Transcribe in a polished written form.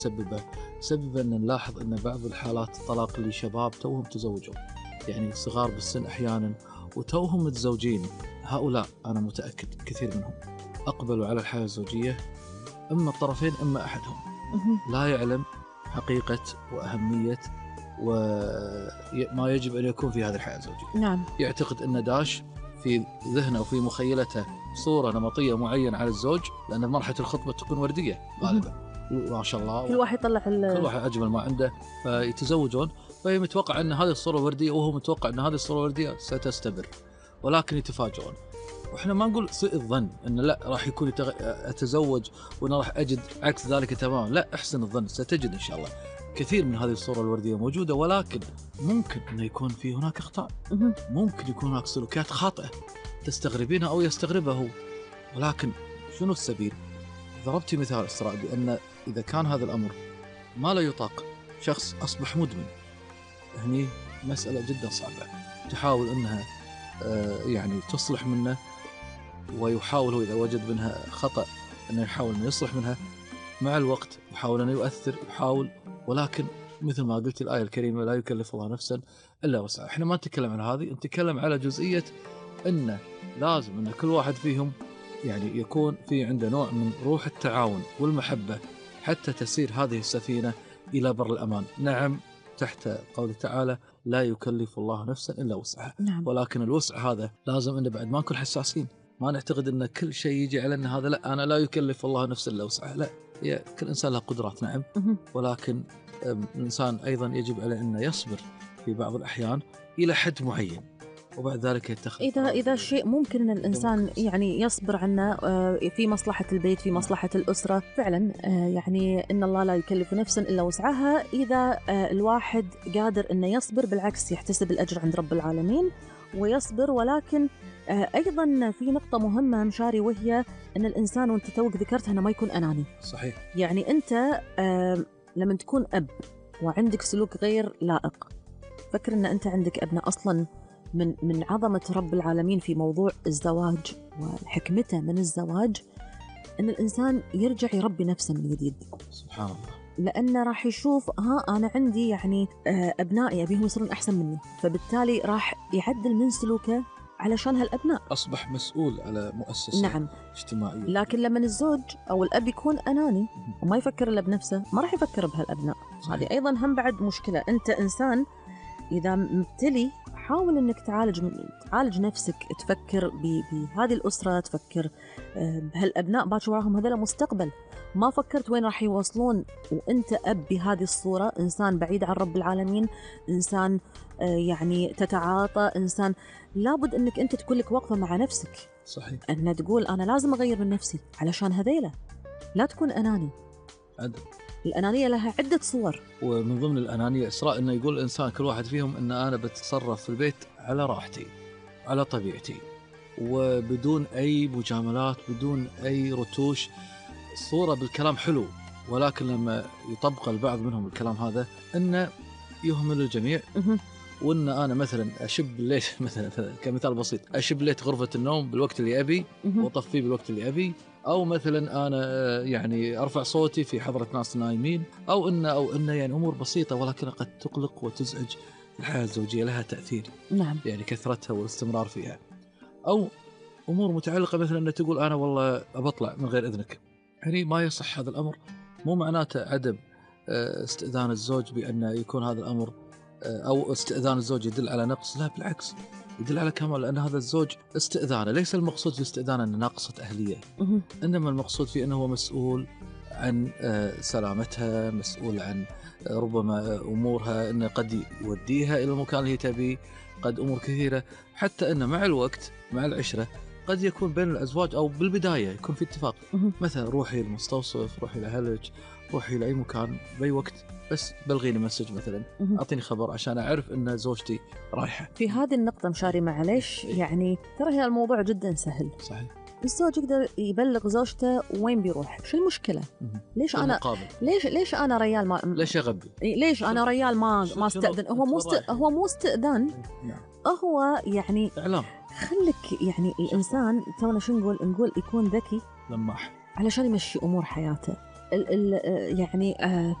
سبب أن نلاحظ أن بعض الحالات الطلاق اللي شباب توهم تزوجوا، يعني صغار بالسن أحيانا وتوهم متزوجين، هؤلاء أنا متأكد كثير منهم أقبلوا على الحياة الزوجية إما الطرفين إما أحدهم لا يعلم حقيقة وأهمية وما يجب أن يكون في هذه الحياة الزوجية. نعم. يعتقد أن داش في ذهنه وفي مخيلته صورة نمطية معينة على الزوج، لأن مرحلة الخطبة تكون وردية غالبا ما شاء الله، كل واحد يطلع كل واحد أجمل ما عنده فيتزوجون، فهي متوقع أن هذه الصورة وردية وهو متوقع أن هذه الصورة وردية ستستمر، ولكن يتفاجئون. وإحنا ما نقول سوء الظن أن لا راح يكون أتزوج وأنا راح أجد عكس ذلك تماما، لا، احسن الظن ستجد إن شاء الله كثير من هذه الصورة الوردية موجودة، ولكن ممكن أن يكون في هناك أخطاء، ممكن يكون هناك سلوكيات خاطئة تستغربينها أو يستغربها هو، ولكن شنو السبيل؟ ضربتي مثال إسراء بأن إذا كان هذا الأمر ما لا يطاق، شخص أصبح مدمن، هني مسألة جدا صعبة، تحاول أنها يعني تصلح منه، ويحاول هو إذا وجد منها خطأ أنه يحاول أن يصلح منها، مع الوقت يحاول أن يؤثر، يحاول، ولكن مثل ما قلت الآية الكريمة لا يكلف الله نفسا إلا وسعها. إحنا ما نتكلم عن هذه، نتكلم على جزئية أن لازم أن كل واحد فيهم يعني يكون في عنده نوع من روح التعاون والمحبة حتى تسير هذه السفينة إلى بر الأمان. نعم، تحت قوله تعالى لا يكلف الله نفسا إلا وسعها. نعم. ولكن الوسع هذا لازم أن بعد ما نكون حساسين، ما نعتقد أن كل شيء يجي على أن هذا لا، أنا لا يكلف الله نفسا إلا وسعها، لا، هي كل إنسان له قدرات نعم، ولكن الإنسان أيضا يجب عليه أنه يصبر في بعض الأحيان إلى حد معين، وبعد ذلك يتخذ إذا شيء ممكن أن الإنسان يعني يصبر عنه في مصلحة البيت، في مصلحة الأسرة فعلا، يعني إن الله لا يكلف نفسا إلا وسعها. إذا الواحد قادر أنه يصبر، بالعكس يحتسب الأجر عند رب العالمين ويصبر. ولكن أيضا في نقطة مهمة مشاري، وهي أن الإنسان، وأنت توك ذكرتها، أنه ما يكون أناني. صحيح. يعني أنت لما تكون أب وعندك سلوك غير لائق، فكر أن أنت عندك أبناء. أصلا من عظمة رب العالمين في موضوع الزواج وحكمته من الزواج أن الإنسان يرجع يربي نفسه من جديد. سبحان الله. لأنه راح يشوف أنا عندي يعني أبنائي أبيهم يصيرون أحسن مني، فبالتالي راح يعدل من سلوكه علشان هالأبناء. أصبح مسؤول على مؤسسة نعم اجتماعية. لكن لما الزوج أو الأب يكون أناني وما يفكر إلا بنفسه، ما راح يفكر بهالأبناء. هذه أيضا هم بعد مشكلة. أنت إنسان إذا مبتلي، حاول أنك تعالج نفسك، تفكر بهذه الأسرة، تفكر بهالأبناء باكر وراهم، هذا مستقبل. ما فكرت وين راح يوصلون وأنت أب بهذه الصورة، إنسان بعيد عن رب العالمين، إنسان يعني تتعاطى، إنسان لابد أنك أنت تكون لك وقفة مع نفسك. صحيح. أن تقول أنا لازم أغير من نفسي علشان هذيلة. لا تكون أناني. الأنانية لها عدة صور، ومن ضمن الأنانية إسراء أنه يقول الإنسان كل واحد فيهم أن أنا بتصرف في البيت على راحتي، على طبيعتي، وبدون أي مجاملات، بدون أي رتوش. الصورة بالكلام حلو، ولكن لما يطبق البعض منهم الكلام هذا أنه يهمل الجميع، وأن أنا مثلا أشب الليل مثلا كمثال بسيط، أشب الليل غرفة النوم بالوقت اللي أبي وأطفيه بالوقت اللي أبي، أو مثلا أنا يعني أرفع صوتي في حضرة ناس نايمين، أو إن يعني أمور بسيطة ولكن قد تقلق وتزعج في الحياة الزوجية، لها تأثير. نعم. يعني كثرتها والاستمرار فيها، أو أمور متعلقة مثلا أن تقول أنا والله أبطلع من غير إذنك. يعني ما يصح هذا الأمر، مو معناته عدم استئذان الزوج بأن يكون هذا الأمر، أو استئذان الزوج يدل على نقص، لا بالعكس يدل على كمال، لأن هذا الزوج استئذانه ليس المقصود في استئذانه أنه ناقصة أهلية، إنما المقصود في أنه هو مسؤول عن سلامتها، مسؤول عن ربما أمورها، أنه قد يوديها إلى المكان اللي تبي، قد أمور كثيرة، حتى أنه مع الوقت مع العشرة قد يكون بين الأزواج أو بالبداية يكون في اتفاق، مثلا روحي المستوصف، روحي لأهلك، روحي لأي مكان بأي وقت، بس بلغيني مسج مثلا، أعطيني خبر عشان أعرف أن زوجتي رايحة. في هذه النقطة مشاري معليش، يعني ترى هي الموضوع جدا سهل. صحيح. الزوج يقدر يبلغ زوجته وين بيروح، شو المشكلة؟ ليش أنا ليش أنا ريال ما ليش أغبي؟ ليش أنا ريال ما استأذن؟ هو مو استئذان. نعم. هو يعني إعلام. خلك يعني الإنسان تونا شو نقول يكون ذكي لماح علشان يمشي أمور حياته. ال ال يعني